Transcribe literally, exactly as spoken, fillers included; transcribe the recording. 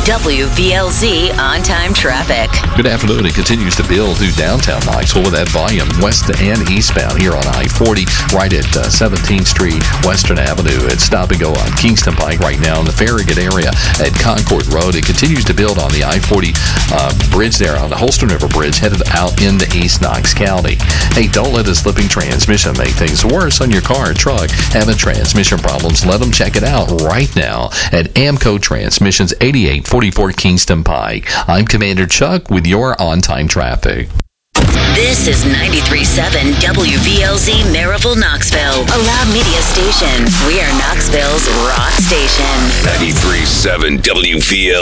W V L Z on-time traffic. Good afternoon. It continues to build through downtown Knoxville with that volume west and eastbound here on I forty, right at uh, seventeenth Street, Western Avenue. It's stop and go on Kingston Pike right now in the Farragut area at Concord Road. It continues to build on the I forty uh, bridge there on the Holston River Bridge headed out into East Knox County. Hey, don't let a slipping transmission make things worse on your car or truck. Having transmission problems, let them check it out right now at Amco Transmissions, eighty-eight forty-four Kingston Pike. I'm Commander Chuck with your on-time traffic. This is ninety-three point seven W V L Z Maryville, Knoxville, a loud media station. We are Knoxville's rock station. ninety-three point seven W V L Z.